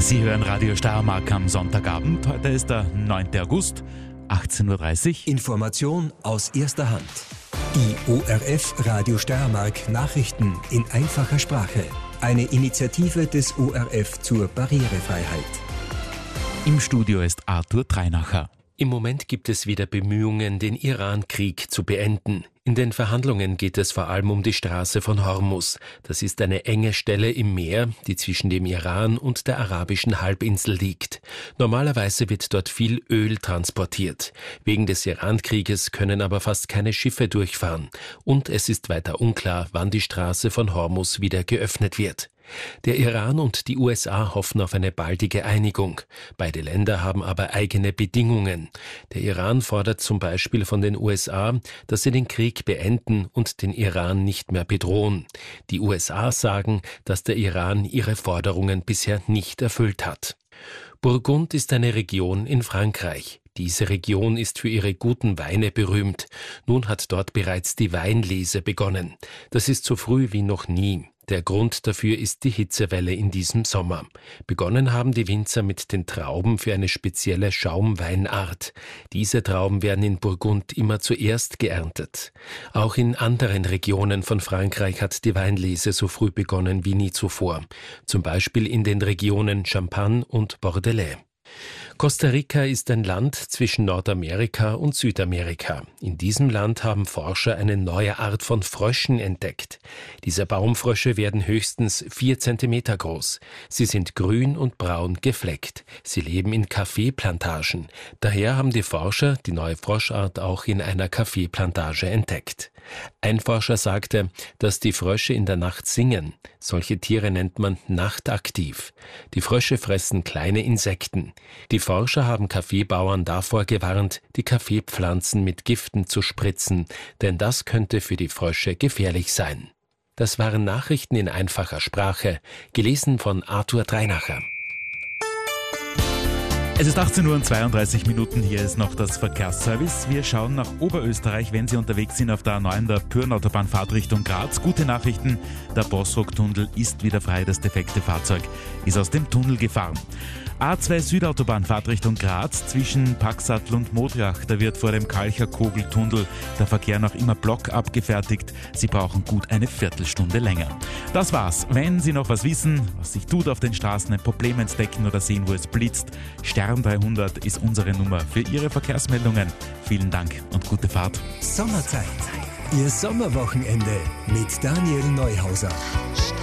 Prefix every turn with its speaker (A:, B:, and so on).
A: Sie hören Radio Steiermark am Sonntagabend. Heute ist der 9. August, 18.30 Uhr.
B: Information aus erster Hand. Die ORF Radio Steiermark Nachrichten in einfacher Sprache. Eine Initiative des ORF zur Barrierefreiheit.
A: Im Studio ist Arthur Treinacher.
C: Im Moment gibt es wieder Bemühungen, den Iran-Krieg zu beenden. In den Verhandlungen geht es vor allem um die Straße von Hormuz. Das ist eine enge Stelle im Meer, die zwischen dem Iran und der arabischen Halbinsel liegt. Normalerweise wird dort viel Öl transportiert. Wegen des Iran-Krieges können aber fast keine Schiffe durchfahren. Und es ist weiter unklar, wann die Straße von Hormuz wieder geöffnet wird. Der Iran und die USA hoffen auf eine baldige Einigung. Beide Länder haben aber eigene Bedingungen. Der Iran fordert zum Beispiel von den USA, dass sie den Krieg beenden und den Iran nicht mehr bedrohen. Die USA sagen, dass der Iran ihre Forderungen bisher nicht erfüllt hat. Burgund ist eine Region in Frankreich. Diese Region ist für ihre guten Weine berühmt. Nun hat dort bereits die Weinlese begonnen. Das ist so früh wie noch nie. Der Grund dafür ist die Hitzewelle in diesem Sommer. Begonnen haben die Winzer mit den Trauben für eine spezielle Schaumweinart. Diese Trauben werden in Burgund immer zuerst geerntet. Auch in anderen Regionen von Frankreich hat die Weinlese so früh begonnen wie nie zuvor. Zum Beispiel in den Regionen Champagne und Bordelais. Costa Rica ist ein Land zwischen Nordamerika und Südamerika. In diesem Land haben Forscher eine neue Art von Fröschen entdeckt. Diese Baumfrösche werden höchstens 4 Zentimeter groß. Sie sind grün und braun gefleckt. Sie leben in Kaffeeplantagen. Daher haben die Forscher die neue Froschart auch in einer Kaffeeplantage entdeckt. Ein Forscher sagte, dass die Frösche in der Nacht singen. Solche Tiere nennt man nachtaktiv. Die Frösche fressen kleine Insekten. Die Forscher haben Kaffeebauern davor gewarnt, die Kaffeepflanzen mit Giften zu spritzen, denn das könnte für die Frösche gefährlich sein. Das waren Nachrichten in einfacher Sprache, gelesen von Arthur Treinacher.
A: Es ist 18.32 Uhr, hier ist noch das Verkehrsservice. Wir schauen nach Oberösterreich, wenn Sie unterwegs sind auf der A9 der Pürnautobahn-Fahrt Richtung Graz. Gute Nachrichten, der Bossrock-Tunnel ist wieder frei, das defekte Fahrzeug ist aus dem Tunnel gefahren. A2 Südautobahn-Fahrt Richtung Graz zwischen Paxatl und Modrach, da wird vor dem Kalcher-Kogel-Tunnel der Verkehr noch immer blockab gefertigt. Sie brauchen gut eine Viertelstunde länger. Das war's. Wenn Sie noch was wissen, was sich tut auf den Straßen, ein Problem entdecken oder sehen, wo es blitzt, Stern 300 ist unsere Nummer für Ihre Verkehrsmeldungen. Vielen Dank und gute Fahrt.
B: Sommerzeit. Ihr Sommerwochenende mit Daniel Neuhauser.